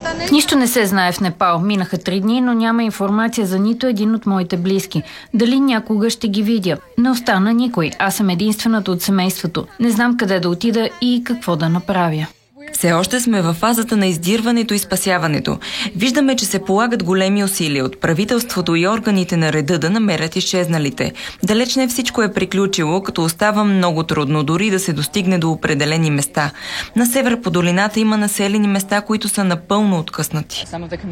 Нищо не се знае в Непал. Минаха 3 дни, но няма информация за нито един от моите близки. Дали някога ще ги видя? Не остана никой. Аз съм единствената от семейството. Не знам къде да отида и какво да направя. Все още сме във фазата на издирването и спасяването. Виждаме, че се полагат големи усилия от правителството и органите на реда да намерят изчезналите. Далеч не всичко е приключило, като остава много трудно дори да се достигне до определени места. На север по долината има населени места, които са напълно откъснати.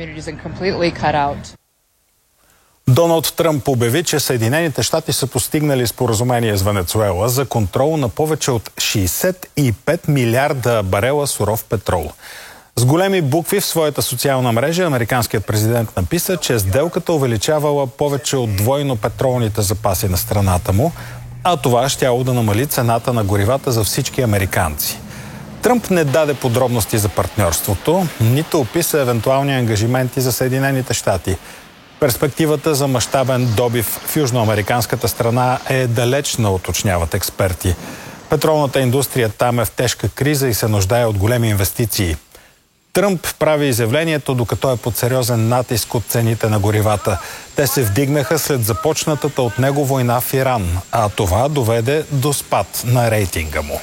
Доналд Тръмп обяви, че Съединените щати са постигнали споразумение с Венецуела за контрол на повече от 65 милиарда барела суров петрол. С големи букви в своята социална мрежа американският президент написа, че сделката увеличавала повече от двойно петролните запаси на страната му, а това щяло да намали цената на горивата за всички американци. Тръмп не даде подробности за партньорството, нито описа евентуални ангажименти за Съединените щати. Перспективата за мащабен добив в южноамериканската страна е далечна, уточняват експерти. Петролната индустрия там е в тежка криза и се нуждае от големи инвестиции. Тръмп прави изявлението, докато е под сериозен натиск от цените на горивата. Те се вдигнаха след започнатата от него война в Иран, а това доведе до спад на рейтинга му.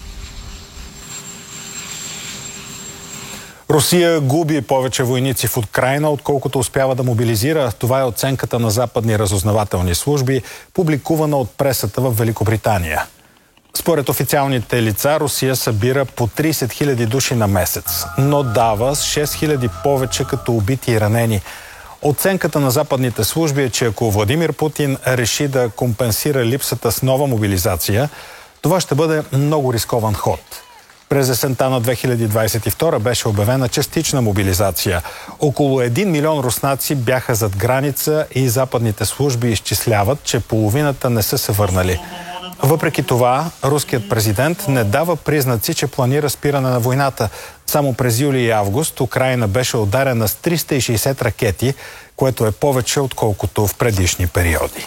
Русия губи повече войници в Украйна, отколкото успява да мобилизира. Това е оценката на западни разузнавателни служби, публикувана от пресата в Великобритания. Според официалните лица, Русия събира по 30 000 души на месец, но дава с 6 000 повече като убити и ранени. Оценката на западните служби е, че ако Владимир Путин реши да компенсира липсата с нова мобилизация, това ще бъде много рискован ход. През есента на 2022 беше обявена частична мобилизация. Около 1 милион руснаци бяха зад граница и западните служби изчисляват, че половината не са се върнали. Въпреки това, руският президент не дава признаци, че планира спиране на войната. Само през юли и август Украйна беше ударена с 360 ракети, което е повече отколкото в предишни периоди.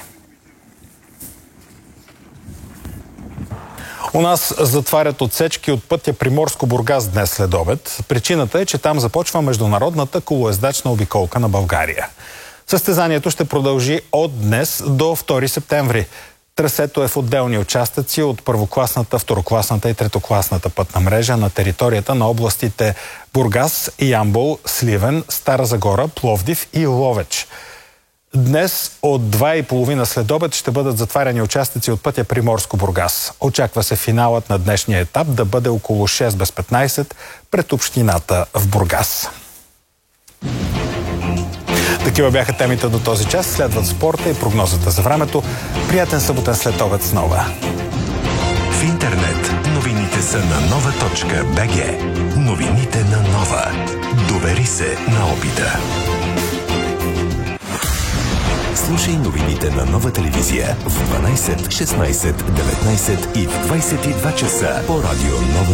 У нас затварят отсечки от пътя Приморско-Бургас днес след обед. Причината е, че там започва международната колоездачна обиколка на България. Състезанието ще продължи от днес до 2 септември. Трасето е в отделни участъци от първокласната, второкласната и третокласната пътна мрежа на територията на областите Бургас, Ямбол, Сливен, Стара Загора, Пловдив и Ловеч. Днес от 2:30 след обед ще бъдат затваряни участъци от пътя Приморско-Бургас. Очаква се финалът на днешния етап да бъде около 6 без 15 пред общината в Бургас. Такива бяха темите до този час. Следват спорта и прогнозата за времето. Приятен съботен след обед с Нова. В интернет новините са на nova.bg. Новините на Нова. Довери се на опита. Слушай новините на Нова телевизия в 12, 16, 19 и в 22 часа по радио Нова.